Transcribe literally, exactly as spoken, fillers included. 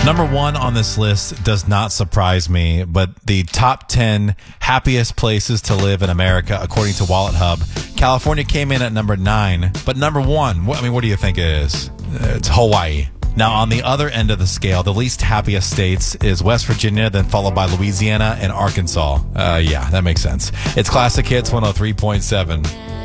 Number one on this list does not surprise me, but the top ten happiest places to live in America, according to Wallet Hub, California came in at number nine. But number one, what, I mean, what do you think it is? It's Hawaii. Now, on the other end of the scale, the least happiest states is West Virginia, then followed by Louisiana and Arkansas. Uh, yeah, that makes sense. It's Classic Hits one oh three point seven.